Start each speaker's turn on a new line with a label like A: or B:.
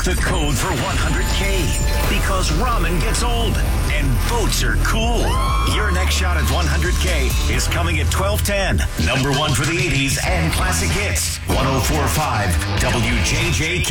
A: Crack the code for 100K because ramen gets old and boats are cool. Your next shot at 100K is coming at 12:10. Number one for the 80s and classic hits. 104.5 WJJK.